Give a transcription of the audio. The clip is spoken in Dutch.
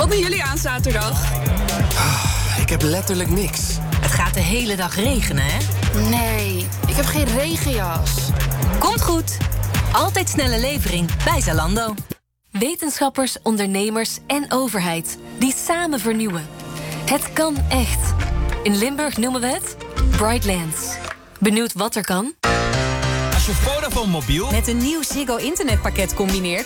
Wat doen jullie aan zaterdag? Ik heb letterlijk niks. Het gaat de hele dag regenen, hè? Nee, ik heb geen regenjas. Komt goed. Altijd snelle levering bij Zalando. Wetenschappers, ondernemers en overheid die samen vernieuwen. Het kan echt. In Limburg noemen we het Brightlands. Benieuwd wat er kan? Als je Vodafone mobiel met een nieuw Ziggo internetpakket combineert,